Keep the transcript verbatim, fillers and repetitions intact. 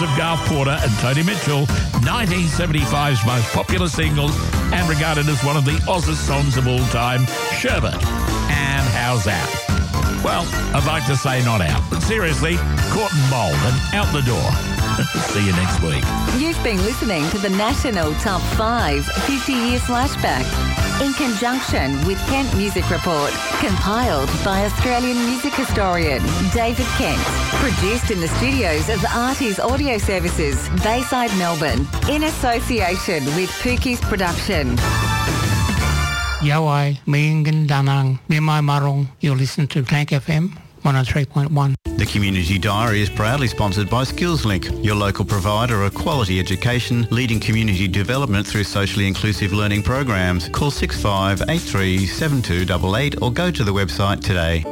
of Garth Porter and Tony Mitchell, nineteen seventy-five's most popular single and regarded as one of the Oz's songs of all time, Sherbet. And how's that? Well, I'd like to say not out, but seriously, caught and mould and out the door. See you next week. You've been listening to the National Top five fifty-year Flashback in conjunction with Kent Music Report, compiled by Australian music historian David Kent. Produced in the studios of Artie's Audio Services, Bayside, Melbourne, in association with Pookie's Production. Yawai, Mingin Danang, Mimai Marong. You'll listen to Tank F M one oh three point one. The Community Diary is proudly sponsored by SkillsLink, your local provider of quality education, leading community development through socially inclusive learning programs. Call six five eight three seven two eight eight or go to the website today.